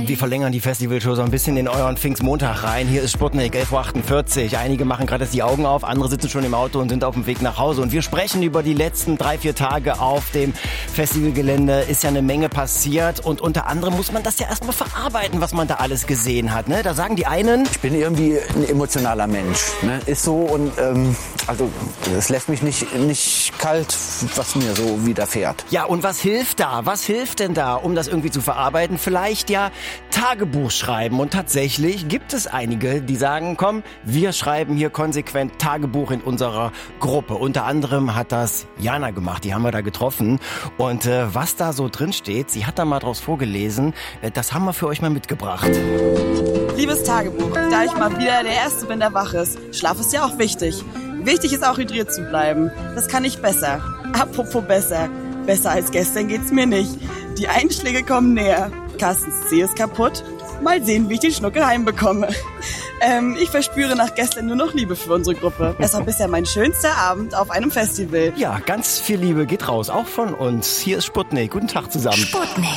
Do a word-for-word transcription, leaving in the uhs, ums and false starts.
Wir verlängern die Festivalshow so ein bisschen in euren Pfingstmontag rein. Hier ist Sputnik, elf Uhr achtundvierzig. Einige machen gerade die Augen auf, andere sitzen schon im Auto und sind auf dem Weg nach Hause. Und wir sprechen über die letzten drei, vier Tage auf dem Festivalgelände. Ist ja eine Menge passiert. Und unter anderem muss man das ja erstmal verarbeiten, was man da alles gesehen hat. Ne? Da sagen die einen... Ich bin irgendwie ein emotionaler Mensch. Ne? Ist so und ähm, also es lässt mich nicht, nicht kalt, was mir so widerfährt. Ja, und was hilft da? Was hilft denn da, um das irgendwie zu verarbeiten? Vielleicht ja Tagebuch schreiben. Und tatsächlich gibt es einige, die sagen, komm, wir schreiben hier konsequent Tagebuch in unserer Gruppe. Unter anderem hat das Jana gemacht, die haben wir da getroffen. Und äh, was da so drin steht, sie hat da mal draus vorgelesen, äh, das haben wir für euch mal mitgebracht. Liebes Tagebuch, da ich mal wieder der Erste bin, der wach ist. Schlaf ist ja auch wichtig. Wichtig ist auch hydriert zu bleiben. Das kann ich besser. Apropos besser. Besser als gestern geht's mir nicht. Die Einschläge kommen näher. Carstens Zeh ist kaputt. Mal sehen, wie ich den Schnuckel heimbekomme. Ähm, ich verspüre nach gestern nur noch Liebe für unsere Gruppe. Es war bisher mein schönster Abend auf einem Festival. Ja, ganz viel Liebe geht raus, auch von uns. Hier ist Sputnik. Guten Tag zusammen. Sputnik.